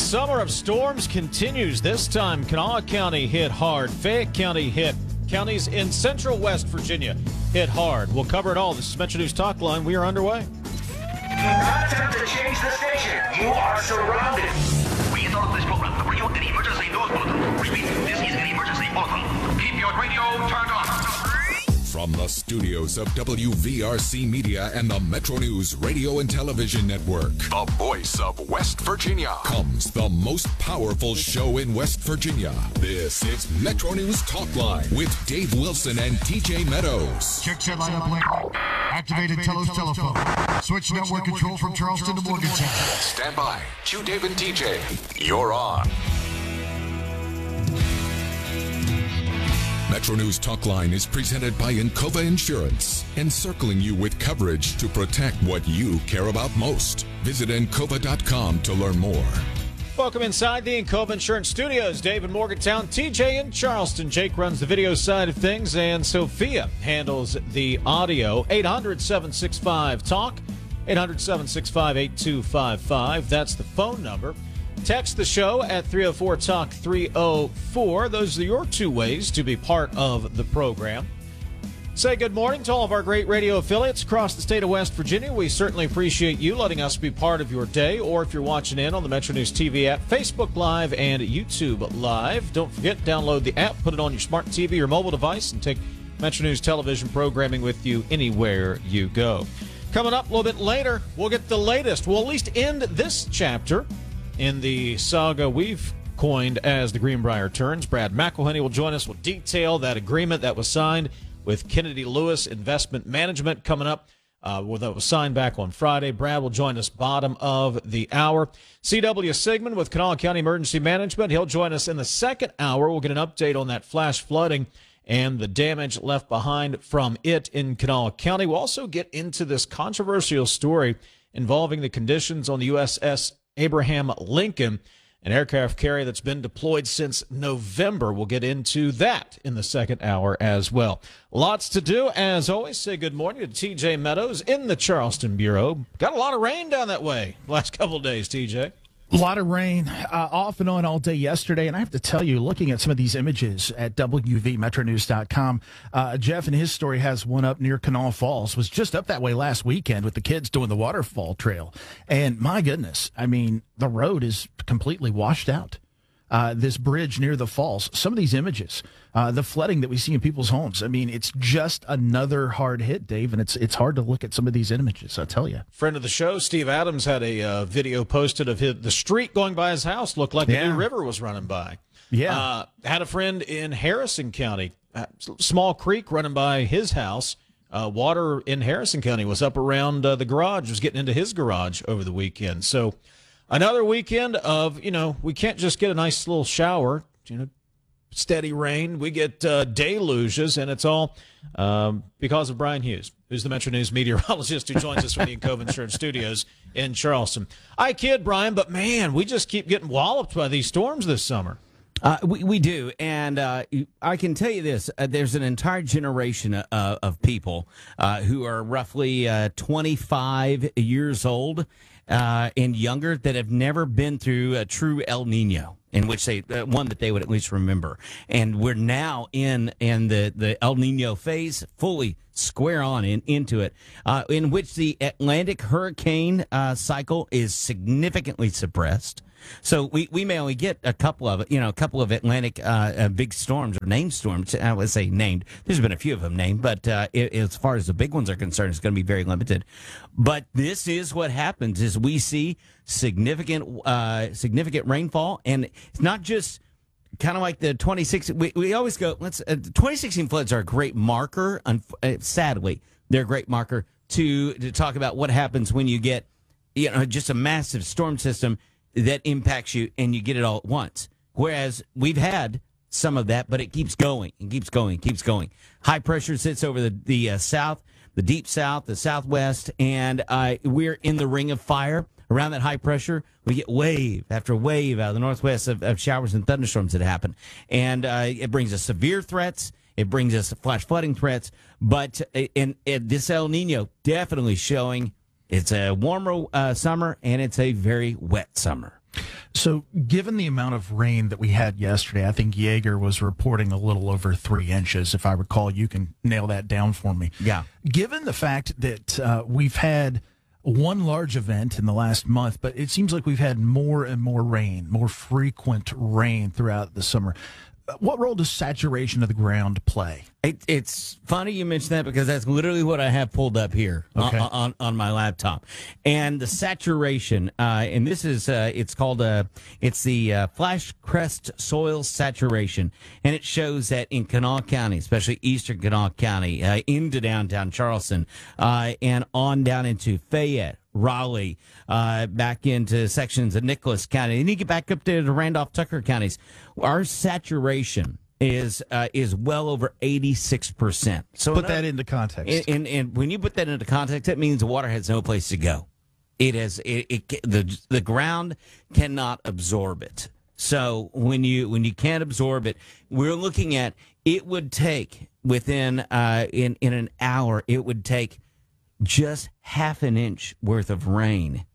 summer of storms continues. This time, Kanawha County hit hard. Fayette County hit. Counties in central West Virginia hit hard. We'll cover it all. This is Metro News Talk Line. We are underway. Do not attempt to change the station. You are surrounded. We interrupt this program to bring you an emergency news bulletin. Repeat, this is an emergency bulletin. Keep your radio turned on. From the studios of WVRC Media and the Metro News Radio and Television Network, the voice of West Virginia, comes the most powerful show in West Virginia. This is Metro News Talk Line with Dave Wilson and TJ Meadows. Check set lineup link. Activated Telos telephone. Switch network control from Charleston to Morgantown. Stand by. Cue Dave and TJ. You're on. Metro News Talk Line is presented by Encova Insurance, encircling you with coverage to protect what you care about most. Visit Encova.com to learn more. Welcome inside the Encova Insurance Studios. Dave in Morgantown, TJ in Charleston. Jake runs the video side of things, and Sophia handles the audio. 800-765-TALK, 800-765-8255. That's the phone number. Text the show at 304-TALK-304. Those are your two ways to be part of the program. Say good morning to all of our great radio affiliates across the state of West Virginia. We certainly appreciate you letting us be part of your day, or if you're watching in on the Metro News TV app, Facebook Live, and YouTube Live. Don't forget, download the app, put it on your smart TV or mobile device, and take Metro News television programming with you anywhere you go. Coming up a little bit later, we'll get the latest. We'll at least end this chapter in the saga we've coined as the Greenbrier Turns. Brad McElhenney will join us. We'll detail that agreement that was signed with Kennedy Lewis Investment Management coming up. That was signed back on Friday. Brad will join us bottom of the hour. C.W. Sigmund with Kanawha County Emergency Management. He'll join us in the second hour. We'll get an update on that flash flooding and the damage left behind from it in Kanawha County. We'll also get into this controversial story involving the conditions on the USS Abraham Lincoln, an aircraft carrier that's been deployed since November. We'll get into that in the second hour as well. Lots to do. As always, say good morning to TJ Meadows in the Charleston Bureau. Got a lot of rain down that way the last couple of days, TJ. A lot of rain off and on all day yesterday. And I have to tell you, looking at some of these images at WVMetroNews.com, Jeff and his story has one up near Kanawha Falls. Was just up that way last weekend with the kids doing the waterfall trail. And my goodness, I mean, the road is completely washed out. This bridge near the falls, some of these images, the flooding that we see in people's homes. I mean, it's just another hard hit, Dave, and it's hard to look at some of these images, I tell you. Friend of the show, Steve Adams, had a video posted of the street going by his house looked like a new river was running by. Yeah. Had a friend in Harrison County, small creek running by his house. Water in Harrison County was up around the garage, was getting into his garage over the weekend. So another weekend of, we can't just get a nice little shower, steady rain. We get deluges, and it's all because of Brian Hughes, who's the Metro News meteorologist who joins us from the Encova Insurance Studios in Charleston. I kid, Brian, but man, we just keep getting walloped by these storms this summer. We do, and I can tell you this. There's an entire generation of people who are roughly 25 years old and younger that have never been through a true El Nino, in which one that they would at least remember. And we're now in the El Nino phase, fully square on into it, in which the Atlantic hurricane cycle is significantly suppressed. So we may only get a couple of Atlantic big storms or named storms. I would say named. There's been a few of them named, but as far as the big ones are concerned, it's going to be very limited. But this is what happens: is we see significant rainfall, and it's not just kind of like the 2016. We always go. 2016 floods are a great marker. Sadly, they're a great marker to talk about what happens when you get just a massive storm system that impacts you, and you get it all at once. Whereas we've had some of that, but it keeps going and keeps going, keeps going. High pressure sits over the south, the deep south, the southwest, and we're in the ring of fire. Around that high pressure, we get wave after wave out of the northwest of showers and thunderstorms that happen. And it brings us severe threats. It brings us flash flooding threats. But this El Nino definitely showing it's a warmer summer, and it's a very wet summer. So, given the amount of rain that we had yesterday, I think Yeager was reporting a little over 3 inches. If I recall, you can nail that down for me. Yeah. Given the fact that we've had one large event in the last month, but it seems like we've had more and more rain, more frequent rain throughout the summer. What role does saturation of the ground play? It's funny you mention that because that's literally what I have pulled up here on my laptop. And the saturation, and this is, it's called, it's the Flash Crest Soil Saturation. And it shows that in Kanawha County, especially eastern Kanawha County, into downtown Charleston, and on down into Fayette, Raleigh, back into sections of Nicholas County, and you get back up to the Randolph Tucker counties. Our saturation is well over 86%. So put that into context. And when you put that into context, that means the water has no place to go. The ground cannot absorb it. So when you can't absorb it, we're looking at it would take within in an hour it would take just half an inch worth of rain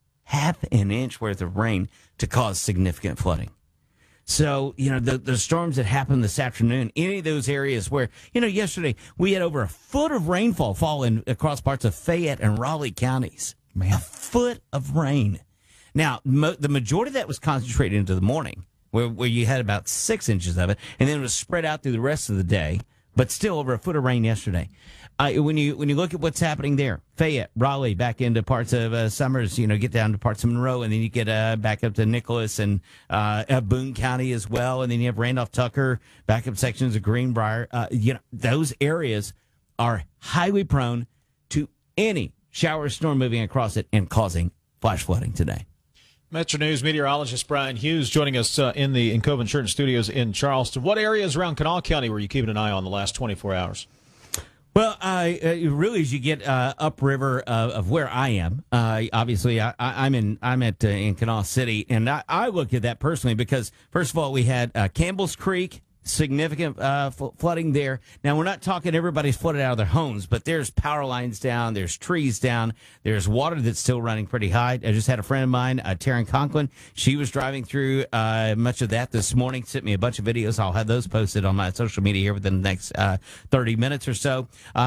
to cause significant flooding. So, the storms that happened this afternoon, any of those areas where, yesterday we had over a foot of rainfall falling across parts of Fayette and Raleigh counties. Man. A foot of rain. Now, the majority of that was concentrated into the morning, where you had about 6 inches of it, and then it was spread out through the rest of the day, but still over a foot of rain yesterday. When you look at what's happening there, Fayette, Raleigh, back into parts of Summers, get down to parts of Monroe, and then you get back up to Nicholas and Boone County as well, and then you have Randolph Tucker, back up sections of Greenbrier. Those areas are highly prone to any shower or storm moving across it and causing flash flooding today. Metro News meteorologist Brian Hughes joining us in the Encova Insurance Studios in Charleston. What areas around Kanawha County were you keeping an eye on the last 24 hours? Well, really, as you get upriver of where I am, obviously I'm in Kanawha City, and I look at that personally because first of all we had Campbell's Creek. Significant flooding there. Now, we're not talking everybody's flooded out of their homes, but there's power lines down, there's trees down, there's water that's still running pretty high. I just had a friend of mine, Taryn Conklin. She was driving through much of that this morning, sent me a bunch of videos. I'll have those posted on my social media here within the next 30 minutes or so.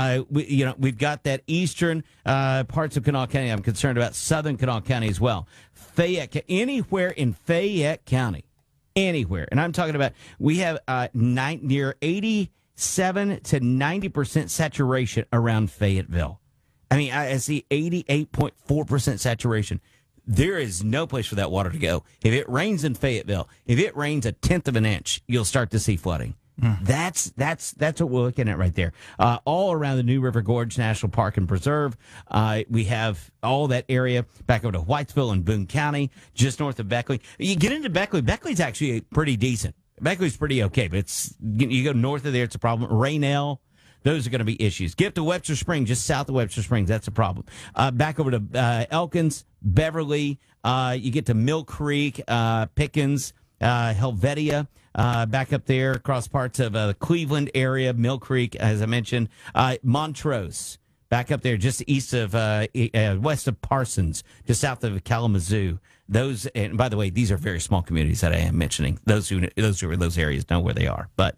We've got that eastern parts of Kanawha County. I'm concerned about southern Kanawha County as well. Fayette, anywhere in Fayette County. Anywhere. And I'm talking about we have near 87 to 90% saturation around Fayetteville. I mean, I see 88.4% saturation. There is no place for that water to go. If it rains in Fayetteville, if it rains 1/10 of an inch, you'll start to see flooding. That's what we're looking at right there. All around the New River Gorge National Park and Preserve, we have all that area back over to Whitesville and Boone County, just north of Beckley. You get into Beckley. Beckley's actually pretty decent. Beckley's pretty okay, but you go north of there, it's a problem. Raynell, those are going to be issues. Get to Webster Springs, just south of Webster Springs, that's a problem. Back over to Elkins, Beverly, you get to Mill Creek, Pickens, Helvetia. Back up there across parts of the Cleveland area, Mill Creek, as I mentioned, Montrose, back up there just east of, west of Parsons, just south of Kalamazoo. Those, and by the way, these are very small communities that I am mentioning. Those who are in those areas know where they are. But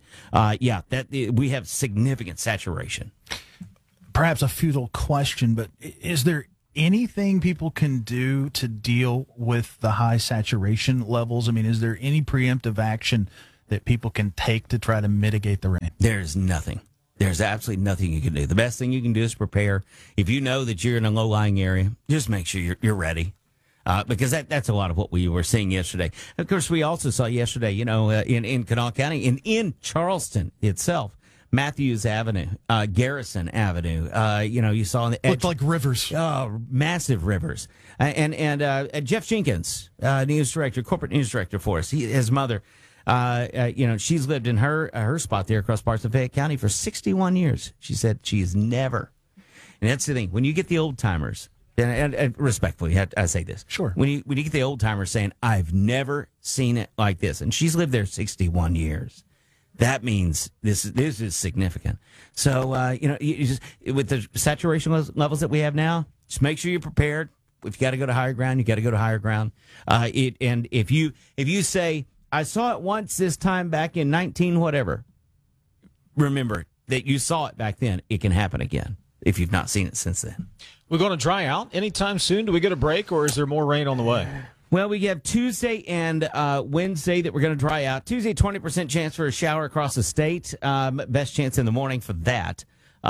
we have significant saturation. Perhaps a futile question, but is there anything people can do to deal with the high saturation levels? I mean, is there any preemptive action that people can take to try to mitigate the rain? There's nothing. There's absolutely nothing you can do. The best thing you can do is prepare. If you know that you're in a low-lying area, just make sure you're ready. Because that's a lot of what we were seeing yesterday. Of course, we also saw yesterday, in Kanawha County and in Charleston itself, Matthews Avenue, Garrison Avenue. You saw on the edge. Looked like rivers. Oh, massive rivers. And Jeff Jenkins, corporate news director for us. His mother, she's lived in her spot there across parts of Fayette County for 61 years. She said she's never. And that's the thing. When you get the old timers, and respectfully, I say this. Sure. When you get the old timers saying, I've never seen it like this, and she's lived there 61 years. That means this is significant. So, you just with the saturation levels that we have now, just make sure you're prepared. If you got to go to higher ground, you got to go to higher ground. And if you say, I saw it once this time back in 19 whatever, remember that you saw it back then. It can happen again if you've not seen it since then. We're going to dry out anytime soon. Do we get a break, or is there more rain on the way? Well, we have Tuesday and Wednesday that we're going to dry out. Tuesday, 20% chance for a shower across the state. Best chance in the morning for that.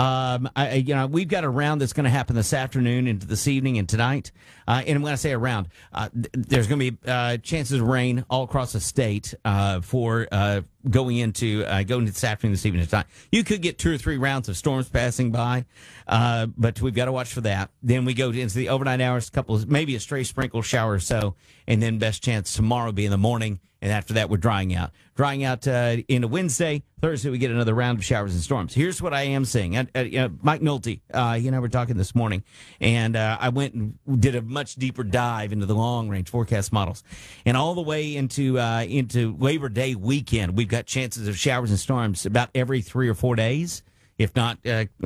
We've got a round that's going to happen this afternoon into this evening and tonight. And when I say around, there's going to be chances of rain all across the state for going into this afternoon, this evening, and tonight. You could get 2 or 3 rounds of storms passing by, but we've got to watch for that. Then we go into the overnight hours, maybe a stray sprinkle shower or so, and then best chance tomorrow be in the morning. And after that, we're drying out. Drying out into Wednesday. Thursday, we get another round of showers and storms. Here's what I am seeing. Mike Nolte, he and I were talking this morning, and I went and did a much deeper dive into the long-range forecast models. And all the way into Labor Day weekend, we've got chances of showers and storms about every 3 or 4 days, if not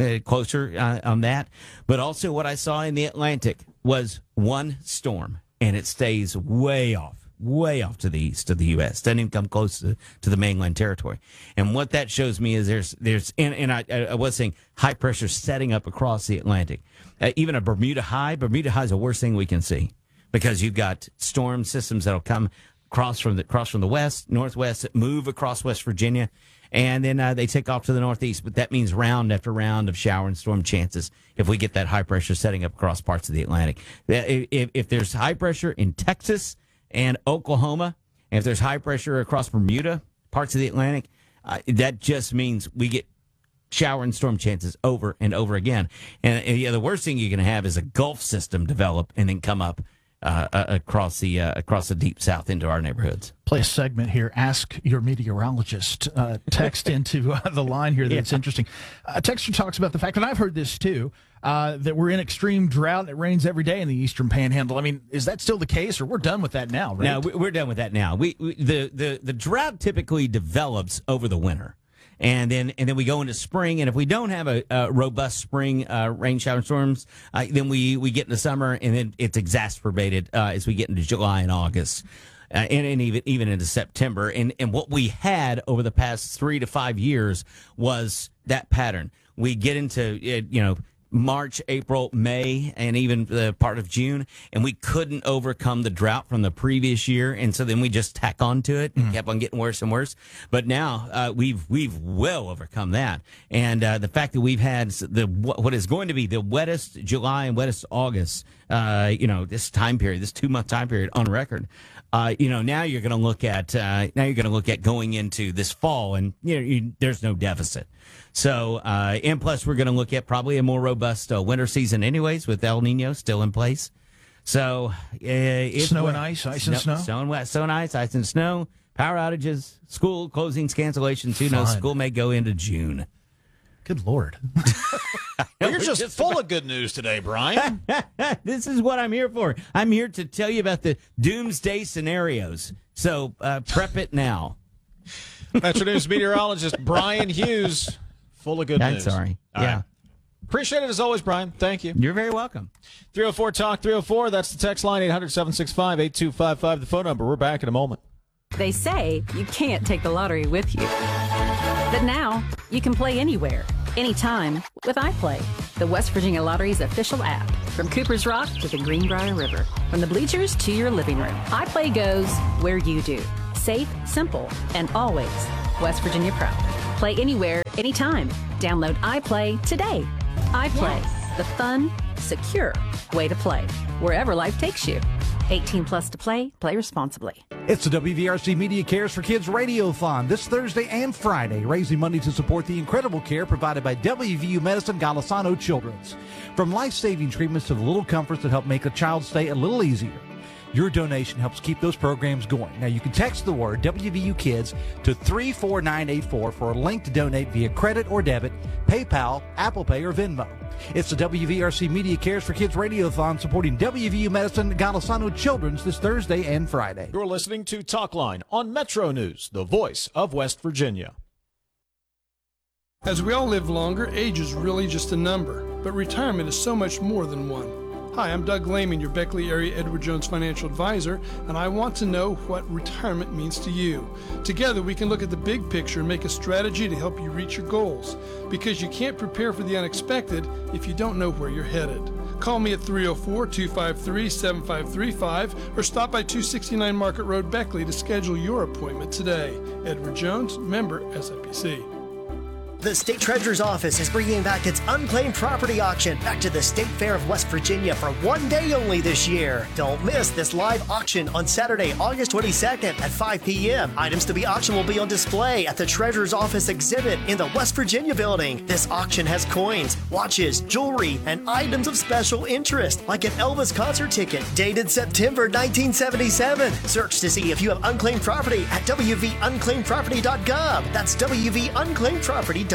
closer on that. But also what I saw in the Atlantic was one storm, and it stays way off to the east of the U.S. Doesn't even come close to the mainland territory. And what that shows me is there's I was saying high pressure setting up across the Atlantic. Even a Bermuda high is the worst thing we can see, because you've got storm systems that'll come cross from the west, northwest, that move across West Virginia, and then they take off to the northeast. But that means round after round of shower and storm chances if we get that high pressure setting up across parts of the Atlantic. If there's high pressure in Texas and Oklahoma, and if there's high pressure across Bermuda, parts of the Atlantic, that just means we get shower and storm chances over and over again. And the worst thing you're going to have is a Gulf system develop and then come up across the deep south into our neighborhoods. Play a segment here. Ask your meteorologist. Text into the line here that's interesting. Texter talks about the fact, and I've heard this too, that we're in extreme drought and it rains every day in the Eastern Panhandle. I mean, is that still the case, or we're done with that now, right? No, we're done with that now. The drought typically develops over the winter. And then we go into spring, and if we don't have a robust spring rain, shower, and storms, then we get into summer, and then it's exacerbated as we get into July and August, and even into September. And what we had over the past 3 to 5 years was that pattern. We get into March, April, May, and even the part of June, and we couldn't overcome the drought from the previous year, and so then we just tack on to it and kept on getting worse and worse. But now we've well overcome that, and the fact that we've had what is going to be the wettest July and wettest August, this time period, this 2-month time period on record. Now you're going to look at going into this fall, and there's no deficit. So, and plus we're going to look at probably a more robust winter season anyways, with El Nino still in place. So, snow and ice and snow. Snow and ice and snow, power outages, school closings, cancellations. Who knows? School may go into June. Good Lord. Well, you're just full of good news today, Brian. This is what I'm here for. I'm here to tell you about the doomsday scenarios. So prep it now. Metro News meteorologist Brian Hughes, full of good news. I'm sorry. All right. Appreciate it as always, Brian. Thank you. You're very welcome. 304 Talk 304. That's the text line, 800-765-8255. The phone number. We're back in a moment. They say you can't take the lottery with you. But now, you can play anywhere, anytime with iPlay, the West Virginia Lottery's official app. From Cooper's Rock to the Greenbrier River, from the bleachers to your living room, iPlay goes where you do. Safe, simple, and always West Virginia proud. Play anywhere, anytime. Download iPlay today. iPlay, the fun, secure way to play, wherever life takes you. 18 plus to play. Play responsibly. It's the WVRC Media Cares for Kids Radiothon this Thursday and Friday, raising money to support the incredible care provided by WVU Medicine Golisano Children's. From life-saving treatments to the little comforts that help make a child's stay a little easier. Your donation helps keep those programs going. Now, you can text the word WVU Kids to 34984 for a link to donate via credit or debit, PayPal, Apple Pay, or Venmo. It's the WVRC Media Cares for Kids Radiothon supporting WVU Medicine Golisano Children's this Thursday and Friday. You're listening to Talkline on Metro News, the voice of West Virginia. As we all live longer, age is really just a number, but retirement is so much more than one. Hi, I'm Doug Lehman, your Beckley area Edward Jones financial advisor, and I want to know what retirement means to you. Together, we can look at the big picture and make a strategy to help you reach your goals, because you can't prepare for the unexpected if you don't know where you're headed. Call me at 304-253-7535 or stop by 269 Market Road, Beckley to schedule your appointment today. Edward Jones, member SIPC. The State Treasurer's Office is bringing back its unclaimed property auction back to the State Fair of West Virginia for one day only this year. Don't miss this live auction on Saturday, August 22nd at 5 p.m. Items to be auctioned will be on display at the Treasurer's Office exhibit in the West Virginia building. This auction has coins, watches, jewelry, and items of special interest, like an Elvis concert ticket dated September 1977. Search to see if you have unclaimed property at wvunclaimedproperty.gov. That's wvunclaimedproperty.gov.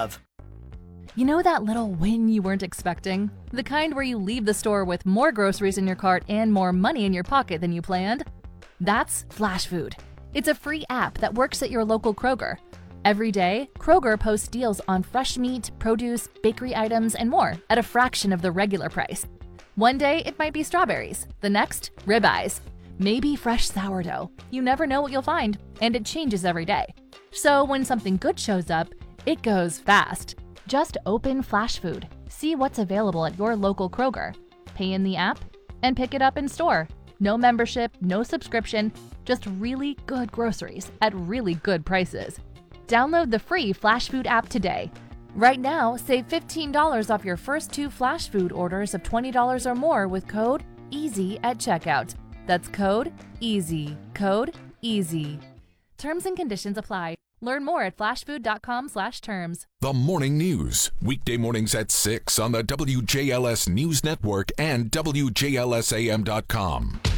You know that little win you weren't expecting? The kind where you leave the store with more groceries in your cart and more money in your pocket than you planned? That's Flash Food. It's a free app that works at your local Kroger. Every day, Kroger posts deals on fresh meat, produce, bakery items, and more at a fraction of the regular price. One day, it might be strawberries. The next, ribeyes. Maybe fresh sourdough. You never know what you'll find, and it changes every day. So when something good shows up, it goes fast. Just open Flash Food, see what's available at your local Kroger, pay in the app, and pick it up in store. No membership, no subscription, just really good groceries at really good prices. Download the free Flash Food app today. Right now, save $15 off your first 2 Flash Food orders of $20 or more with code EASY at checkout. That's code EASY. Code EASY. Terms and conditions apply. Learn more at flashfood.com/terms. The Morning News, weekday mornings at 6 on the WJLS News Network and WJLSAM.com.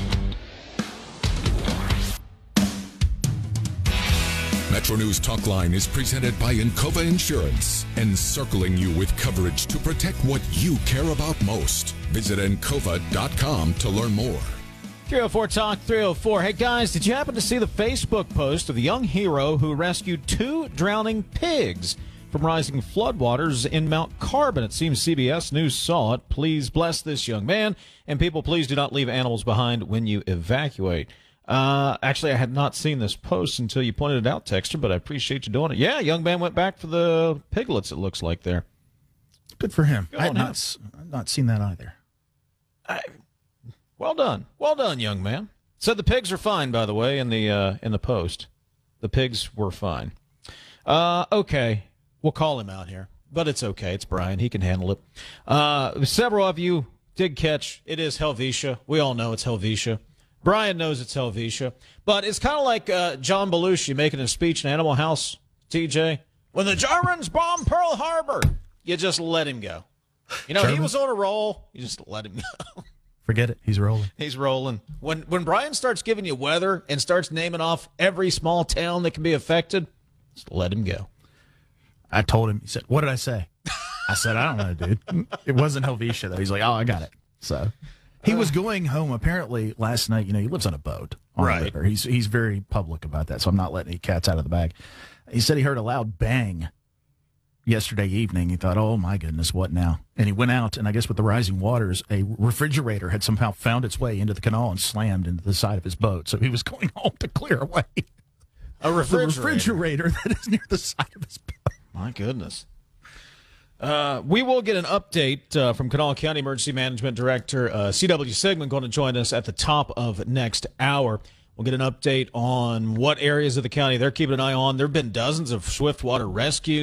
Metro News Talk Line is presented by Encova Insurance, encircling you with coverage to protect what you care about most. Visit Encova.com to learn more. 304 Talk 304. Hey guys, did you happen to see the Facebook post of the young hero who rescued 2 drowning pigs from rising floodwaters in Mount Carbon? It seems CBS News saw it. Please bless this young man. And people, please do not leave animals behind when you evacuate. Actually, I had not seen this post until you pointed it out, Texter, but I appreciate you doing it. Yeah, young man went back for the piglets, it looks like there. Good for him. I've not seen that either. Well done. Well done, young man. Said the pigs are fine, by the way, in the post. The pigs were fine. Okay. We'll call him out here. But it's okay. It's Brian. He can handle it. Several of you did catch it is Helvetia. We all know it's Helvetia. Brian knows it's Helvetia. But it's kind of like John Belushi making a speech in Animal House, TJ. When the Germans bombed Pearl Harbor, you just let him go. You know, he was on a roll. You just let him go. Forget it. He's rolling. He's rolling. When Brian starts giving you weather and starts naming off every small town that can be affected, just let him go. I told him. He said, "What did I say?" I said, "I don't know, dude." It wasn't Helvetia, though. He's like, "Oh, I got it." So he was going home apparently last night. You know, he lives on a boat on a river. He's very public about that, so I'm not letting any cats out of the bag. He said he heard a loud bang yesterday evening. He thought, "Oh my goodness, what now?" And he went out, and I guess with the rising waters, a refrigerator had somehow found its way into the canal and slammed into the side of his boat. So he was going home to clear away a refrigerator that is near the side of his boat. My goodness. We will get an update from Kanawha County Emergency Management Director C.W. Sigmund, going to join us at the top of next hour. We'll get an update on what areas of the county they're keeping an eye on. There have been dozens of swiftwater rescues.